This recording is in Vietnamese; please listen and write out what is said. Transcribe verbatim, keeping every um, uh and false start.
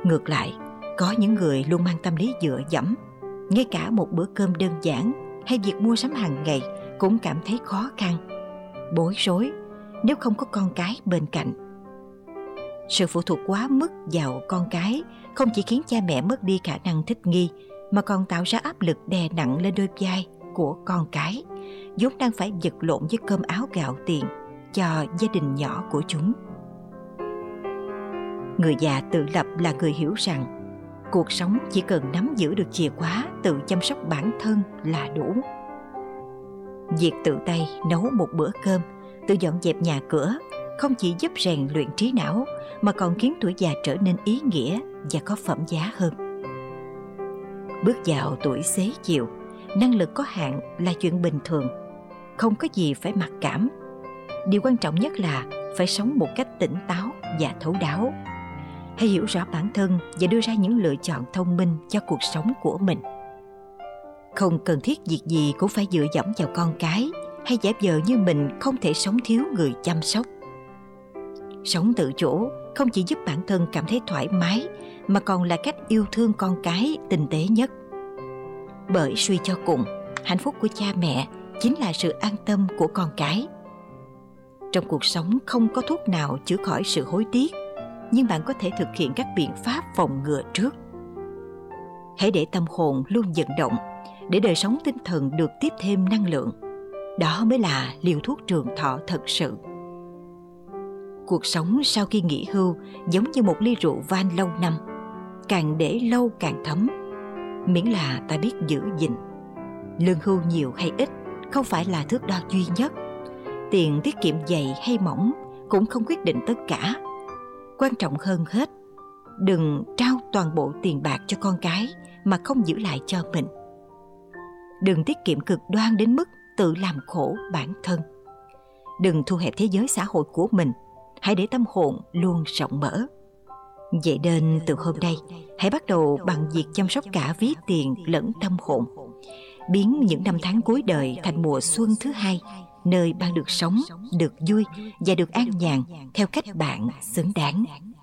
Ngược lại, có những người luôn mang tâm lý dựa dẫm, ngay cả một bữa cơm đơn giản hay việc mua sắm hàng ngày cũng cảm thấy khó khăn, bối rối nếu không có con cái bên cạnh. Sự phụ thuộc quá mức vào con cái không chỉ khiến cha mẹ mất đi khả năng thích nghi, mà còn tạo ra áp lực đè nặng lên đôi vai của con cái, vốn đang phải vật lộn với cơm áo gạo tiền cho gia đình nhỏ của chúng. Người già tự lập là người hiểu rằng cuộc sống chỉ cần nắm giữ được chìa khóa tự chăm sóc bản thân là đủ. Việc tự tay nấu một bữa cơm, tự dọn dẹp nhà cửa không chỉ giúp rèn luyện trí não mà còn khiến tuổi già trở nên ý nghĩa và có phẩm giá hơn. Bước vào tuổi xế chiều, năng lực có hạn là chuyện bình thường, không có gì phải mặc cảm. Điều quan trọng nhất là phải sống một cách tỉnh táo và thấu đáo. Hãy hiểu rõ bản thân và đưa ra những lựa chọn thông minh cho cuộc sống của mình. Không cần thiết việc gì cũng phải dựa dẫm vào con cái hay giả vờ như mình không thể sống thiếu người chăm sóc. Sống tự chủ không chỉ giúp bản thân cảm thấy thoải mái mà còn là cách yêu thương con cái tinh tế nhất. Bởi suy cho cùng, hạnh phúc của cha mẹ chính là sự an tâm của con cái. Trong cuộc sống không có thuốc nào chữa khỏi sự hối tiếc, nhưng bạn có thể thực hiện các biện pháp phòng ngừa trước. Hãy để tâm hồn luôn vận động, để đời sống tinh thần được tiếp thêm năng lượng. Đó mới là liều thuốc trường thọ thật sự. Cuộc sống sau khi nghỉ hưu giống như một ly rượu vang lâu năm, càng để lâu càng thấm, miễn là ta biết giữ gìn. Lương hưu nhiều hay ít không phải là thước đo duy nhất. Tiền tiết kiệm dày hay mỏng cũng không quyết định tất cả. Quan trọng hơn hết, đừng trao toàn bộ tiền bạc cho con cái mà không giữ lại cho mình. Đừng tiết kiệm cực đoan đến mức tự làm khổ bản thân. Đừng thu hẹp thế giới xã hội của mình. Hãy để tâm hồn luôn rộng mở. Vậy nên từ hôm nay, hãy bắt đầu bằng việc chăm sóc cả ví tiền lẫn tâm hồn. Biến những năm tháng cuối đời thành mùa xuân thứ hai, nơi bạn được sống, được vui và được an nhàn theo cách bạn xứng đáng.